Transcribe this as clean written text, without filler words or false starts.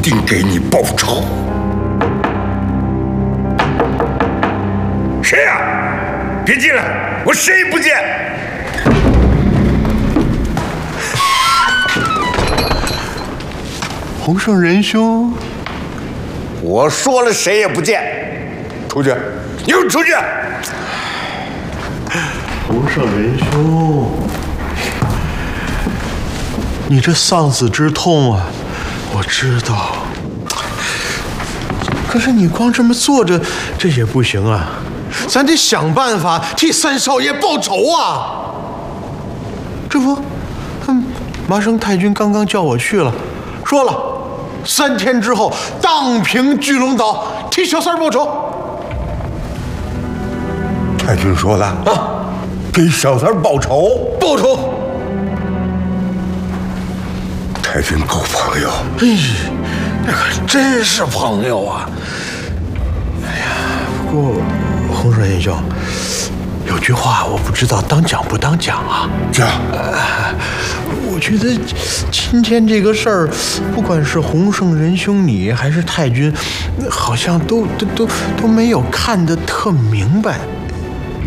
定给你报仇。谁呀？别进来，我谁也不见。 洪圣仁兄， 我说了，谁也不见，出去，你给我出去！ 洪圣仁兄，你这丧子之痛啊，我知道。可是你光这么坐着，这也不行啊，咱得想办法替三少爷报仇啊！这不，麻生太君刚刚叫我去了，说了，3天之后荡平巨龙岛，替小三报仇。 太君说的啊，给小三报仇， 报仇。 太君够朋友， 那可真是朋友啊！哎呀，不过洪顺仁兄，有句话我不知道当讲不当讲啊。 讲。 我觉得今天这个事儿，不管是洪圣仁兄你还是太君，好像都没有看得特明白。